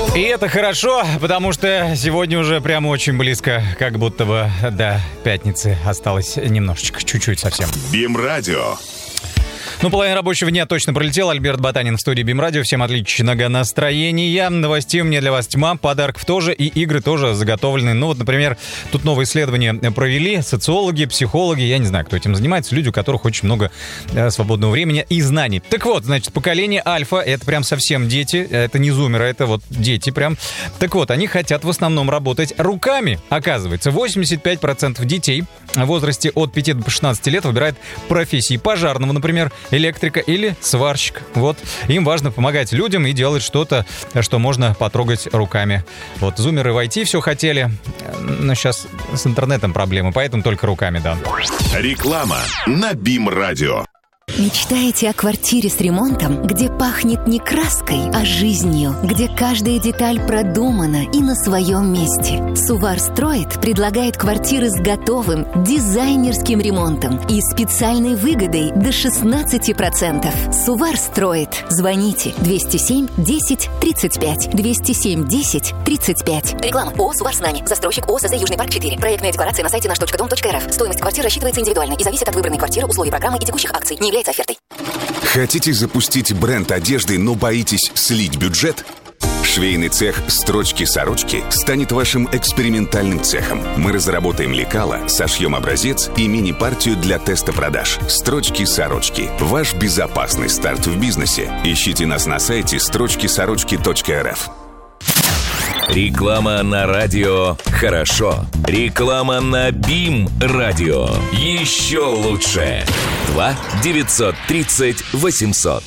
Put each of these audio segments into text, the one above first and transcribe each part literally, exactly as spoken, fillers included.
И это хорошо, потому что сегодня уже прямо очень близко, как будто бы до пятницы осталось немножечко, чуть-чуть совсем. БИМ-радио. Ну, половина рабочего дня точно пролетела. Альберт Ботанин в студии БИМ-радио. Всем отличного настроения. Новостей у меня для вас тьма, подарков тоже, и игры тоже заготовлены. Ну, вот, например, тут новые исследования провели социологи, психологи, я не знаю, кто этим занимается, люди, у которых очень много э, свободного времени и знаний. Так вот, значит, поколение альфа, это прям совсем дети, это не зумеры, это вот дети прям. Так вот, они хотят в основном работать руками, оказывается. восемьдесят пять процентов детей в возрасте от пяти до шестнадцати лет выбирают профессии пожарного, например, электрика или сварщик. Вот. Им важно помогать людям и делать что-то, что можно потрогать руками. Вот. Зумеры в ай ти все хотели, но сейчас с интернетом проблемы, поэтому только руками, да. Реклама на БИМ-радио. Мечтаете о квартире с ремонтом, где пахнет не краской, а жизнью, где каждая деталь продумана и на своем месте? Сувар Строит предлагает квартиры с готовым дизайнерским ремонтом и специальной выгодой до шестнадцать процентов. Сувар Строит. Звоните двести семь десять тридцать пять. двести семь десять тридцать пять. Реклама. ООО «Сувар Снани». Застройщик ОСЗ «Южный парк четыре». Проектная декларация на сайте наш точка дом точка эр эф. Стоимость квартиры рассчитывается индивидуально и зависит от выбранной квартиры, условий программы и текущих акций. Не является офертой. Хотите запустить бренд одежды, но боитесь слить бюджет? Швейный цех «Строчки-сорочки» станет вашим экспериментальным цехом. Мы разработаем лекало, сошьем образец и мини-партию для теста продаж. «Строчки-сорочки» – ваш безопасный старт в бизнесе. Ищите нас на сайте строчки сорочки точка эр эф. Реклама на радио «Хорошо». Реклама на БИМ-радио. Еще лучше. два девятьсот тридцать восемьсот.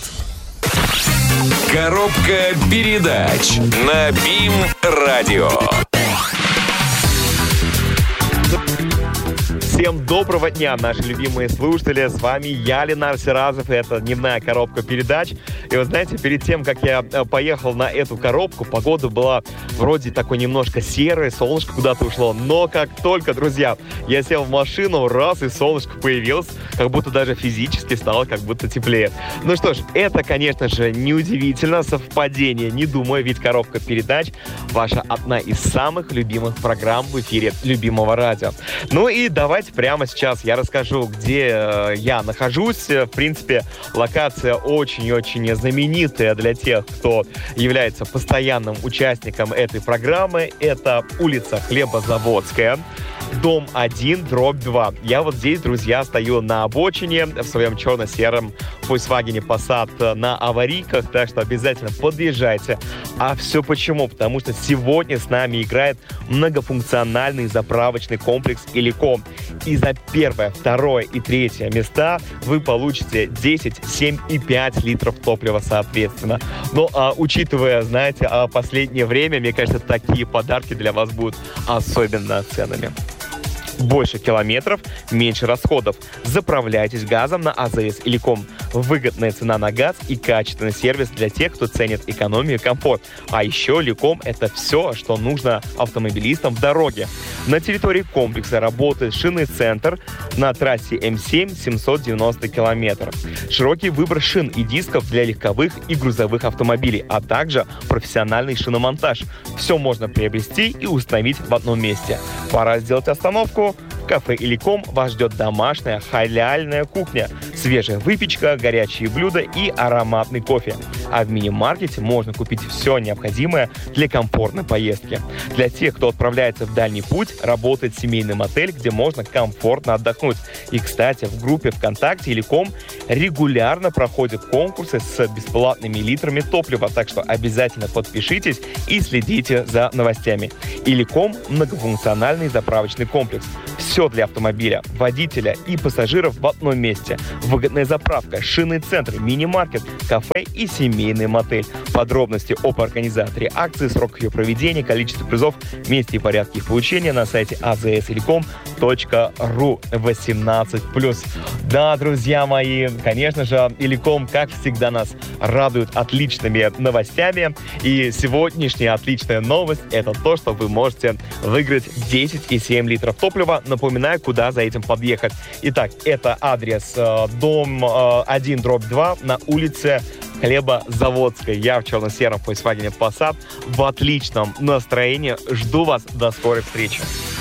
Коробка передач на БИМ-радио. Всем доброго дня, наши любимые слушатели. С вами я, Ленар Сиразов, и это дневная коробка передач. И вы знаете, перед тем, как я поехал на эту коробку, погода была вроде такой немножко серой, солнышко куда-то ушло. Но как только, друзья, я сел в машину, раз, и солнышко появилось, как будто даже физически стало как будто теплее. Ну что ж, это, конечно же, неудивительно, совпадение, не думаю, ведь коробка передач — ваша одна из самых любимых программ в эфире любимого радио. Ну и давайте прямо сейчас я расскажу, где э, я нахожусь. В принципе, локация очень-очень знаменитая для тех, кто является постоянным участником этой программы. Это улица Хлебозаводская, дом один, дробь два. Я вот здесь, друзья, стою на обочине в своем черно-сером Volkswagen Passat на аварийках, так что обязательно подъезжайте. А все почему? Потому что сегодня с нами играет многофункциональный заправочный комплекс «Иликом». И за первое, второе и третье места вы получите десять, семь и пять литров топлива соответственно. Ну, а учитывая, знаете, последнее время, мне кажется, такие подарки для вас будут особенно ценными. Больше километров, меньше расходов. Заправляйтесь газом на АЗС Иликом. Выгодная цена на газ и качественный сервис для тех, кто ценит экономию и комфорт. А еще Иликом — это все, что нужно автомобилистам в дороге. На территории комплекса работает шинный центр на трассе эм семь семьсот девяносто километров. Широкий выбор шин и дисков для легковых и грузовых автомобилей, а также профессиональный шиномонтаж. Все можно приобрести и установить в одном месте. Пора сделать остановку. В кафе «Иликом» вас ждет домашняя халяльная кухня, свежая выпечка, горячие блюда и ароматный кофе. А в мини-маркете можно купить все необходимое для комфортной поездки. Для тех, кто отправляется в дальний путь, работает семейный мотель, где можно комфортно отдохнуть. И, кстати, в группе ВКонтакте «Иликом» регулярно проходят конкурсы с бесплатными литрами топлива, так что обязательно подпишитесь и следите за новостями. «Иликом» — многофункциональный заправочный комплекс. Все для автомобиля, водителя и пассажиров в одном месте. Выгодная заправка, шинный центр, мини-маркет, кафе и семейный мотель. Подробности об организаторе акции, срок ее проведения, количество призов, месте и порядке их получения на сайте а зэ эс иликом точка ру. восемнадцать плюс. Да, друзья мои, конечно же, Иликом, как всегда, нас радует отличными новостями. И сегодняшняя отличная новость — это то, что вы можете выиграть десять и семь литров топлива. Напоминаю, куда за этим подъехать. Итак, это адрес э, дом э, один дробь два на улице Хлебозаводской. Я в черно-сером Volkswagen Passat в отличном настроении. Жду вас. До скорой встречи.